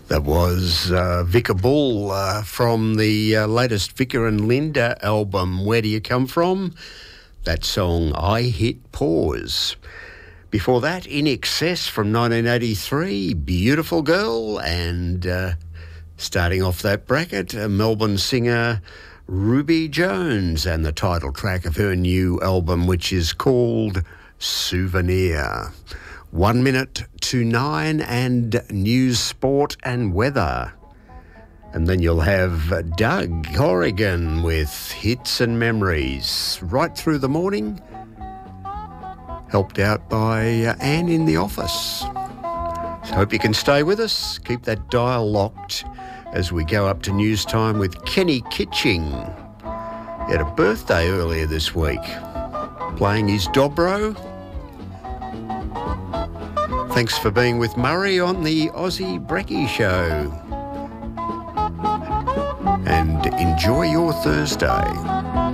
That was Vicar Bull from the latest Vicar and Linda album, Where Do You Come From? That song, I Hit Pause. Before that, In Excess from 1983, Beautiful Girl. And starting off that bracket, Melbourne singer Ruby Jones and the title track of her new album, which is called Souvenir. 1 minute to 9 and news, sport and weather. And then you'll have Doug Horrigan with Hits and Memories right through the morning, helped out by Anne in the office. So hope you can stay with us. Keep that dial locked as we go up to news time with Kenny Kitching. He had a birthday earlier this week, playing his dobro. Thanks for being with Murray on the Aussie Brekkie Show. And enjoy your Thursday.